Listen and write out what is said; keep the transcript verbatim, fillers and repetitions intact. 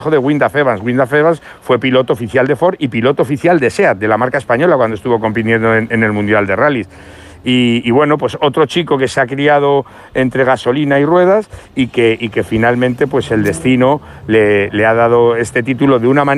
de Wyndham Evans. Wyndham Evans fue piloto oficial de Ford y piloto oficial de SEAT, de la marca española, cuando estuvo compitiendo en, en el Mundial de Rallys. Y, y bueno, pues otro chico que se ha criado entre gasolina y ruedas y que, y que finalmente pues el destino le, le ha dado este título de una manera